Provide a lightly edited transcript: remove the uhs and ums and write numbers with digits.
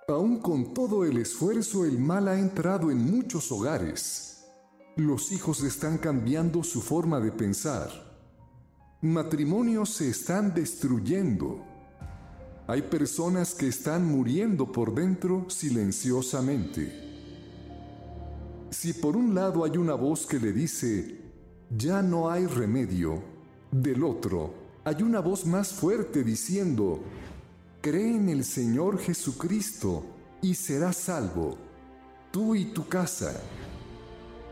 Aún con todo el esfuerzo, el mal ha entrado en muchos hogares. Los hijos están cambiando su forma de pensar. Matrimonios se están destruyendo. Hay personas que están muriendo por dentro silenciosamente. Si por un lado hay una voz que le dice, ya no hay remedio, del otro hay una voz más fuerte diciendo, cree en el Señor Jesucristo y serás salvo, tú y tu casa.